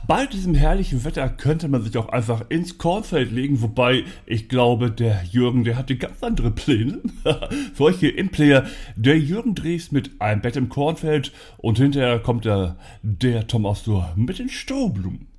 bei diesem herrlichen Wetter könnte man sich auch einfach ins Kornfeld legen, wobei ich glaube, der Jürgen, der hatte ganz andere Pläne. Für euch hier im Player, der Jürgen Drees mit einem Bett im Kornfeld und hinterher kommt der Tom Ostor mit den Strohblumen.